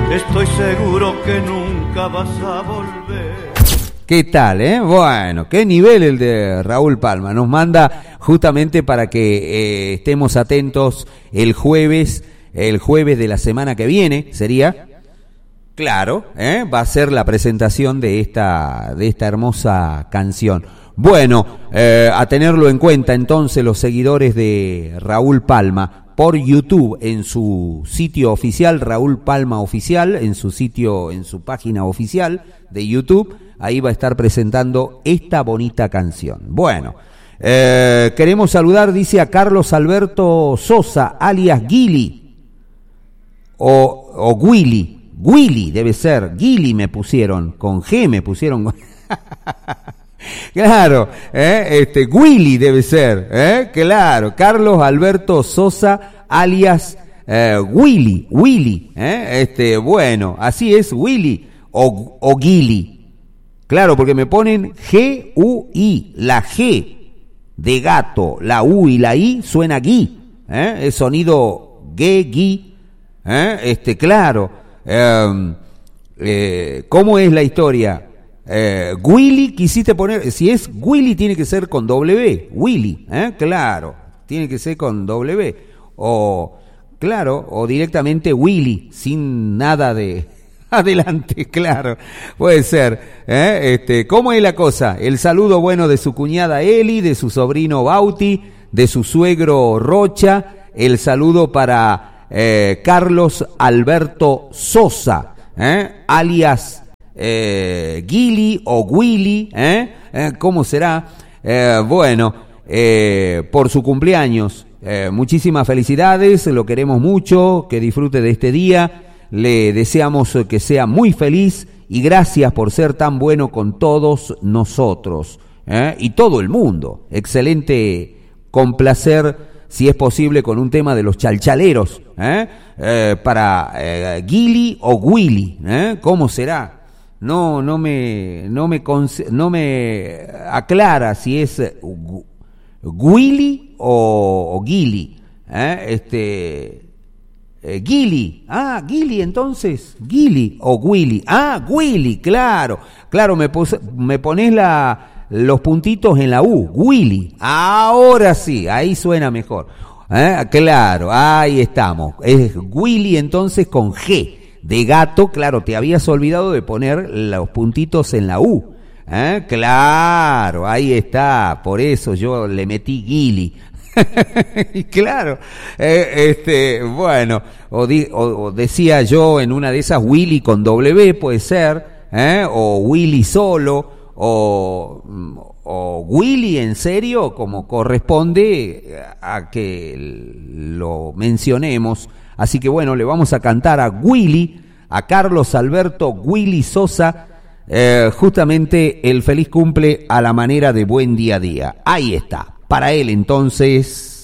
estoy seguro que nunca vas a volver. ¿Qué tal, Bueno, qué nivel el de Raúl Palma. Nos manda justamente para que estemos atentos el jueves de la semana que viene, sería. Claro, va a ser la presentación de esta hermosa canción. Bueno, a tenerlo en cuenta entonces los seguidores de Raúl Palma por YouTube, en su sitio oficial, Raúl Palma Oficial, en su página oficial de YouTube, ahí va a estar presentando esta bonita canción. Bueno, queremos saludar, dice, a Carlos Alberto Sosa, alias Gili, o Willy debe ser, Gili me pusieron, con G me pusieron. Claro, Willy debe ser, claro, Carlos Alberto Sosa, alias Willy, bueno, así es, Willy o Gili, claro, porque me ponen G-U-I, la G de gato, la U y la I suena gui, es sonido gui, claro, ¿cómo es la historia? Willy, quisiste poner, si es Willy tiene que ser con W, Willy, claro, tiene que ser con W, o claro, o directamente Willy, sin nada de adelante, claro, puede ser, ¿cómo es la cosa? El saludo bueno de su cuñada Eli, de su sobrino Bauti, de su suegro Rocha, el saludo para Carlos Alberto Sosa, alias Gili o Willy, ¿cómo será? Bueno, por su cumpleaños, muchísimas felicidades, lo queremos mucho, que disfrute de este día, le deseamos que sea muy feliz y gracias por ser tan bueno con todos nosotros, y todo el mundo. Excelente complacer, si es posible, con un tema de los chalchaleros, para Gili o Willy, ¿cómo será? No me aclara si es Willy o Gili, Gili, Gili entonces, Gili o Willy, Willy, claro, me pones los puntitos en la U, Willy, ahora sí, ahí suena mejor, claro, ahí estamos, es Willy entonces con G de gato, claro, te habías olvidado de poner los puntitos en la U, claro, ahí está, por eso yo le metí Gili. Claro, bueno, o decía yo en una de esas Willy con W puede ser, o Willy solo, o Willy en serio, como corresponde a que lo mencionemos. Así que bueno, le vamos a cantar a Willy, a Carlos Alberto Willy Sosa, justamente el feliz cumple a la manera de Buen Día a Día. Ahí está, para él entonces.